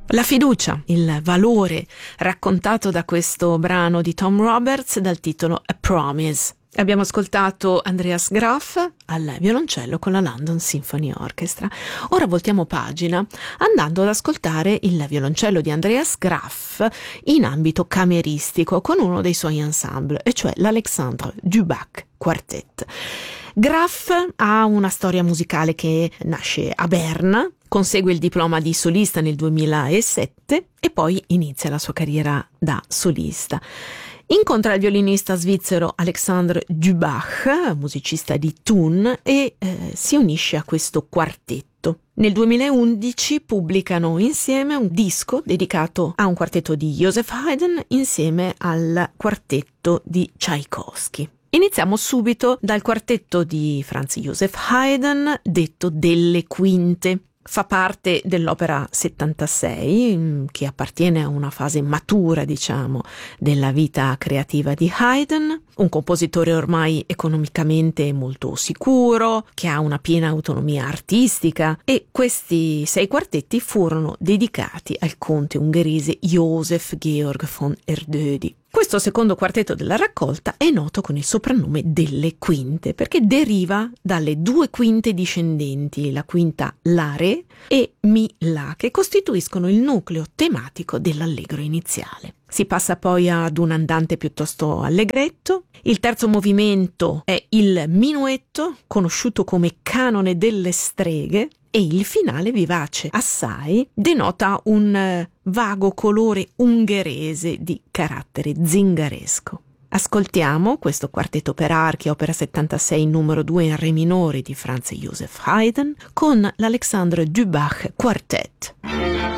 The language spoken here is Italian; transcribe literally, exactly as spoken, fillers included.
La fiducia, il valore raccontato da questo brano di Tom Roberts dal titolo A Promise. Abbiamo ascoltato Andreas Graff al violoncello con la London Symphony Orchestra. Ora voltiamo pagina andando ad ascoltare il violoncello di Andreas Graff in ambito cameristico con uno dei suoi ensemble, e cioè l'Alexandre Dubach Quartet. Graff ha una storia musicale che nasce a Berna, consegue il diploma di solista nel duemilasette e poi inizia la sua carriera da solista. Incontra il violinista svizzero Alexandre Dubach, musicista di Thun, e eh, si unisce a questo quartetto. Nel duemilaundici pubblicano insieme un disco dedicato a un quartetto di Joseph Haydn insieme al quartetto di Tchaikovsky. Iniziamo subito dal quartetto di Franz Joseph Haydn, detto delle quinte. Fa parte dell'opera settantasei, che appartiene a una fase matura, diciamo, della vita creativa di Haydn, un compositore ormai economicamente molto sicuro, che ha una piena autonomia artistica, e questi sei quartetti furono dedicati al conte ungherese Joseph Georg von Erdődy. Questo secondo quartetto della raccolta è noto con il soprannome delle quinte, perché deriva dalle due quinte discendenti, la quinta La-Re e Mi-La, che costituiscono il nucleo tematico dell'allegro iniziale. Si passa poi ad un andante piuttosto allegretto. Il terzo movimento è il minuetto, conosciuto come canone delle streghe, e il finale, vivace assai, denota un eh, vago colore ungherese di carattere zingaresco. Ascoltiamo questo quartetto per archi, opera settantasei numero due in re minore di Franz Joseph Haydn, con l'Alexandre Dubach Quartet.